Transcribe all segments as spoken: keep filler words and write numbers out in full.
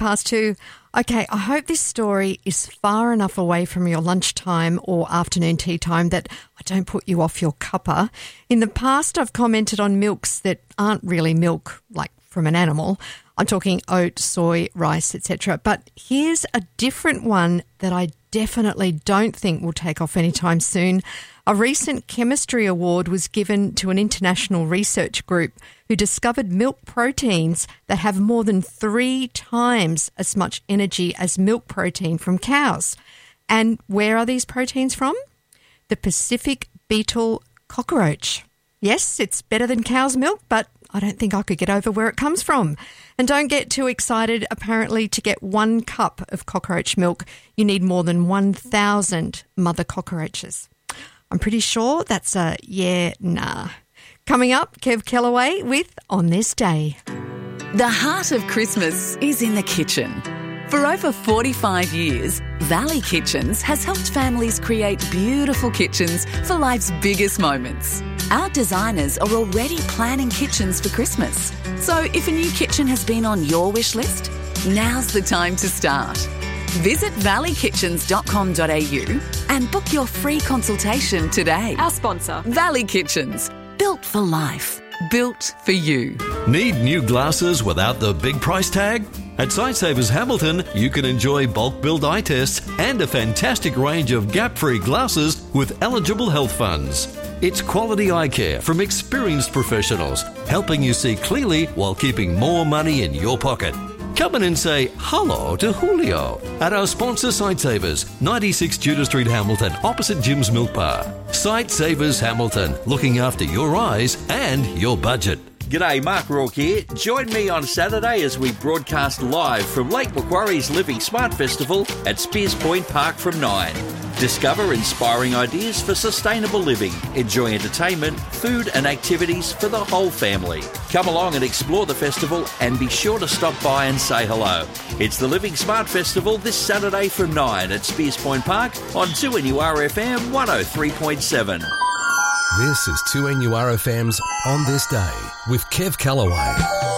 past two. Okay, I hope this story is far enough away from your lunchtime or afternoon tea time that I don't put you off your cuppa. In the past, I've commented on milks that aren't really milk, like from an animal. I'm talking oat, soy, rice, et cetera. But here's a different one that I definitely don't think will take off anytime soon. A recent chemistry award was given to an international research group who discovered milk proteins that have more than three times as much energy as milk protein from cows. And where are these proteins from? The Pacific beetle cockroach. Yes, it's better than cow's milk, but I don't think I could get over where it comes from. And don't get too excited. Apparently, to get one cup of cockroach milk, you need more than one thousand mother cockroaches. I'm pretty sure that's a yeah, nah. Coming up, Kev Kellaway with On This Day. The heart of Christmas is in the kitchen. For over forty-five years, Valley Kitchens has helped families create beautiful kitchens for life's biggest moments. Our designers are already planning kitchens for Christmas. So if a new kitchen has been on your wish list, now's the time to start. Visit valley kitchens dot com dot a u and book your free consultation today. Our sponsor. Valley Kitchens. Built for life. Built for you. Need new glasses without the big price tag? At Sightsavers Hamilton, you can enjoy bulk billed eye tests and a fantastic range of gap-free glasses with eligible health funds. It's quality eye care from experienced professionals, helping you see clearly while keeping more money in your pocket. Come in and say hello to Julio at our sponsor Sightsavers, ninety-six Tudor Street, Hamilton, opposite Jim's Milk Bar. Sightsavers Hamilton, looking after your eyes and your budget. G'day, Mark Rourke here. Join me on Saturday as we broadcast live from Lake Macquarie's Living Smart Festival at Spears Point Park from nine. Discover inspiring ideas for sustainable living. Enjoy entertainment, food and activities for the whole family. Come along and explore the festival and be sure to stop by and say hello. It's the Living Smart Festival this Saturday from nine at Spears Point Park on two N U R F M one oh three point seven. This is two N U R F M's On This Day with Kev Kellaway.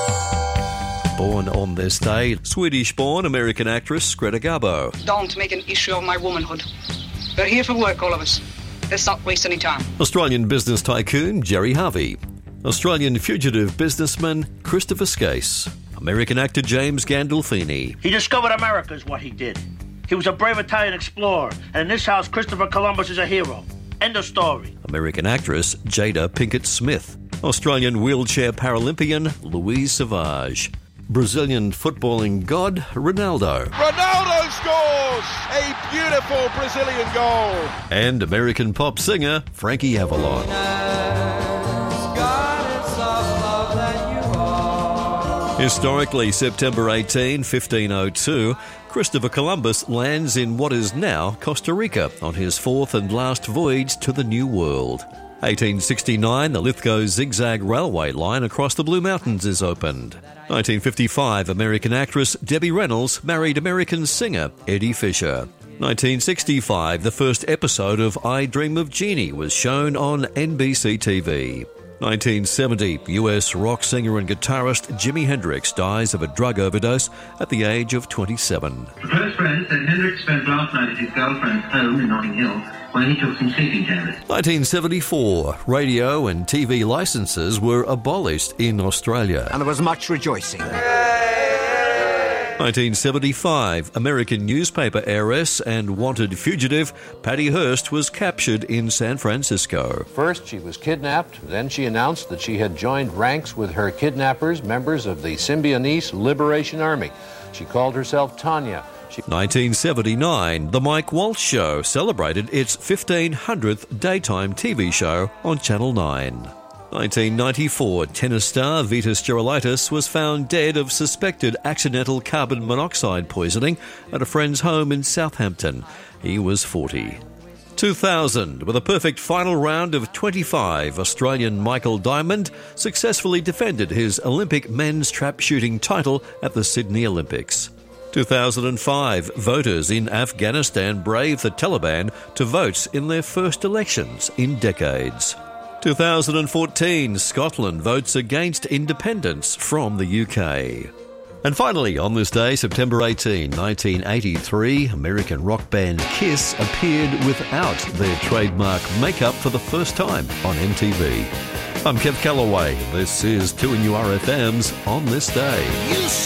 Born on this day, Swedish-born American actress Greta Garbo. Don't make an issue of my womanhood. We're here for work, all of us. Let's not waste any time. Australian business tycoon Gerry Harvey. Australian fugitive businessman Christopher Skase. American actor James Gandolfini. He discovered America is what he did. He was a brave Italian explorer, and in this house, Christopher Columbus is a hero. End of story. American actress Jada Pinkett Smith. Australian wheelchair Paralympian Louise Savage. Brazilian footballing god Ronaldo. Ronaldo scores! A beautiful Brazilian goal. And American pop singer Frankie Avalon. Historically, September eighteenth, fifteen oh two, Christopher Columbus lands in what is now Costa Rica on his fourth and last voyage to the New World. eighteen sixty-nine, the Lithgow Zigzag Railway line across the Blue Mountains is opened. nineteen fifty-five, American actress Debbie Reynolds married American singer Eddie Fisher. nineteen sixty-five, the first episode of I Dream of Jeannie was shown on N B C T V. nineteen seventy, U S rock singer and guitarist Jimi Hendrix dies of a drug overdose at the age of twenty-seven. Close friends said Hendrix spent last night at his girlfriend's home in Notting Hill when he took some sleeping tablets. nineteen seventy-four, radio and T V licences were abolished in Australia. And there was much rejoicing. nineteen seventy-five, American newspaper heiress and wanted fugitive Patty Hearst was captured in San Francisco. First, she was kidnapped. Then she announced that she had joined ranks with her kidnappers, members of the Symbionese Liberation Army. She called herself Tanya. She- nineteen seventy-nine, The Mike Walsh Show celebrated its fifteen hundredth daytime T V show on Channel nine. nineteen ninety-four, tennis star Vitas Gerulaitis was found dead of suspected accidental carbon monoxide poisoning at a friend's home in Southampton. He was forty. two thousand, with a perfect final round of twenty-five, Australian Michael Diamond successfully defended his Olympic men's trap shooting title at the Sydney Olympics. two thousand five, voters in Afghanistan braved the Taliban to votes in their first elections in decades. two thousand fourteen, Scotland votes against independence from the U K. And finally, on this day, September eighteenth, nineteen eighty-three, American rock band Kiss appeared without their trademark makeup for the first time on M T V. I'm Kev Callaway. This is two N U R F M's On This Day.